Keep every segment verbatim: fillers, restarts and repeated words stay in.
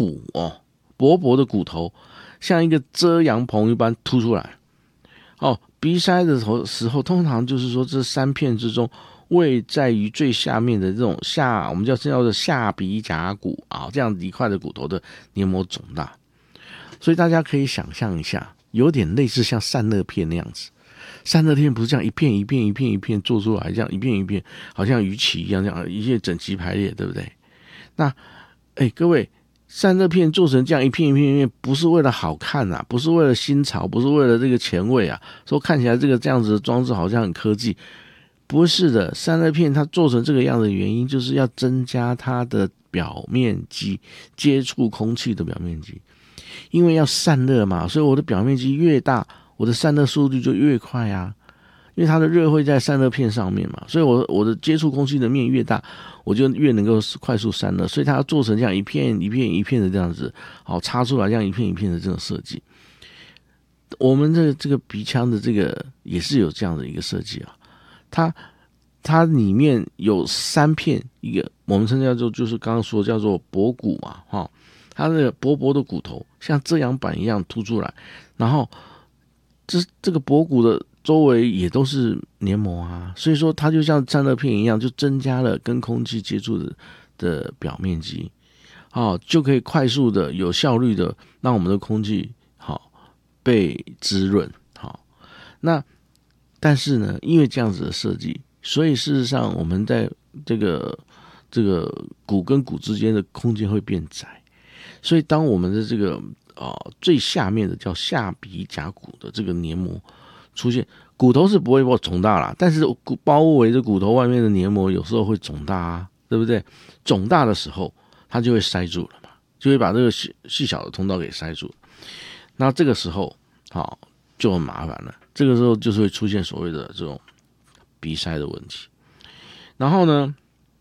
骨哦，薄薄的骨头，像一个遮阳棚一般凸出来。哦，鼻塞的时候，通常就是说这三片之中，位在于最下面的这种下，我们叫叫做下鼻甲骨啊，这样一块的骨头的黏膜肿大。所以大家可以想象一下，有点类似像散热片那样子。散热片不是这样一片一片一片一片做出来，这样一片一片，好像鱼鳍一样，这样一些整齐排列，对不对？那，哎，各位。散热片做成这样一片一片一片，不是为了好看啊，不是为了新潮，不是为了这个前卫啊，说看起来这个这样子的装置好像很科技，不是的。散热片它做成这个样子的原因，就是要增加它的表面积，接触空气的表面积，因为要散热嘛，所以我的表面积越大，我的散热速度就越快啊。因为它的热会在散热片上面嘛，所以我我的接触空气的面越大，我就越能够快速散热，所以它要做成这样一片一片一片的这样子，好插出来这样一片一片的这种设计。我们的这个鼻腔的这个也是有这样的一个设计啊，它它里面有三片，一个我们称叫做就是刚刚说叫做薄骨嘛，哈，它那个薄薄的骨头像遮阳板一样凸出来，然后这这个薄骨的周围也都是黏膜啊，所以说它就像散热片一样，就增加了跟空气接触的的表面积，好，就可以快速的、有效率的让我们的空气好被滋润。好，那但是呢，因为这样子的设计，所以事实上我们在这个这个骨跟骨之间的空间会变窄，所以当我们的这个呃最下面的叫下鼻甲骨的这个黏膜出现，骨头是不会肿大啦，但是包围着骨头外面的黏膜有时候会肿大啊，对不对？肿大的时候，它就会塞住了嘛，就会把这个细细小的通道给塞住。那这个时候，好就很麻烦了。这个时候就是会出现所谓的这种鼻塞的问题。然后呢，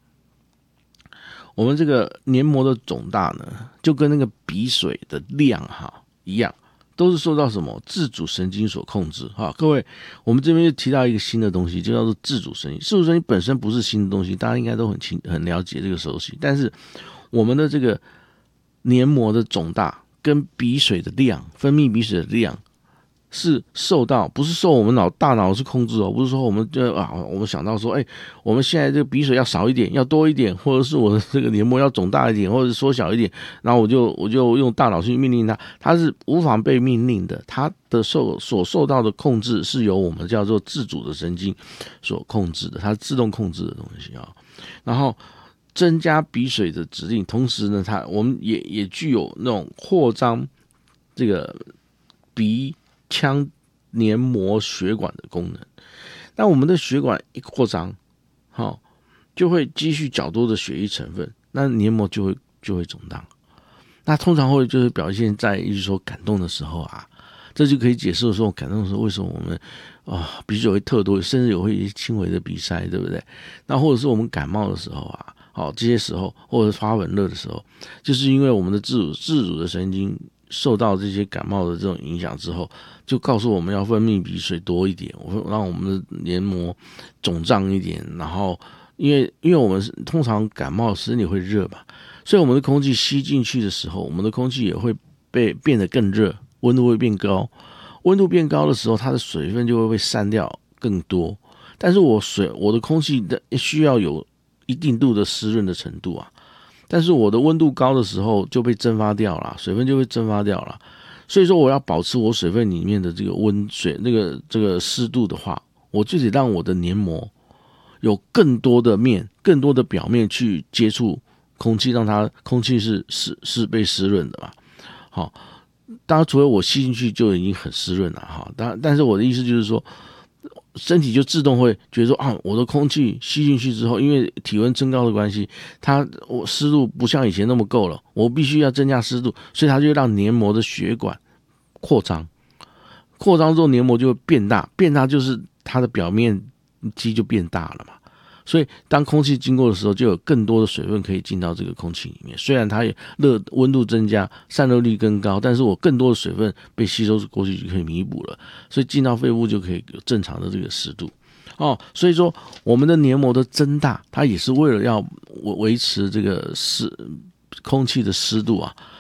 我们这个黏膜的肿大呢，就跟那个鼻水的量哈一样。都是受到什么自主神经所控制哈，各位，我们这边就提到一个新的东西，就叫做自主神经。自主神经本身不是新的东西，大家应该都很清很了解这个熟悉。但是我们的这个黏膜的肿大跟鼻水的量，分泌鼻水的量是受到不是受我们脑大脑是控制哦，不是说我们就啊，我们想到说，哎，我们现在这个鼻水要少一点，要多一点，或者是我的这个黏膜要肿大一点，或者是缩小一点，然后我就我就用大脑去命令它，它是无法被命令的，它的受所受到的控制是由我们叫做自主的神经所控制的，它是自动控制的东西啊。然后增加鼻水的指令，同时呢，它我们也也具有那种扩张这个鼻腔黏膜血管的功能。那我们的血管一扩张，好，就会积蓄较多的血液成分，那黏膜就会就会肿大。那通常会就是表现在就是说感动的时候啊，这就可以解释说感动的时候为什么我们啊、哦、鼻水会特多，甚至有会轻微的鼻塞，对不对？那或者是我们感冒的时候啊，好、哦、这些时候，或者发冷热的时候，就是因为我们的自主自主的神经受到这些感冒的这种影响之后，就告诉我们要分泌鼻水多一点，让我们的黏膜肿胀一点。然后，因为因为我们通常感冒身体会热嘛，所以我们的空气吸进去的时候，我们的空气也会被变得更热，温度会变高。温度变高的时候，它的水分就会被散掉更多。但是我水我的空气的需要有一定度的湿润的程度啊。但是我的温度高的时候就被蒸发掉了，水分就被蒸发掉了。所以说我要保持我水分里面的这个温水那个这个湿度的话，我就得让我的黏膜有更多的面、更多的表面去接触空气，让它空气是是是被湿润的嘛。好，当然除了我吸进去就已经很湿润了哈，但但是我的意思就是说，身体就自动会觉得说啊，我的空气吸进去之后，因为体温升高的关系，它我湿度不像以前那么够了，我必须要增加湿度，所以它就让黏膜的血管扩张，扩张之后黏膜就会变大，变大就是它的表面积就变大了嘛。所以当空气经过的时候，就有更多的水分可以进到这个空气里面。虽然它也热温度增加，散热率更高，但是我更多的水分被吸收过去就可以弥补了，所以进到肺部就可以有正常的这个湿度。哦，所以说我们的黏膜的增大，它也是为了要维持这个湿空气的湿度啊，